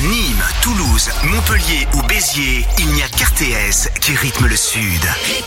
Nîmes, Toulouse, Montpellier ou Béziers, il n'y a qu'RTS qui rythme le Sud.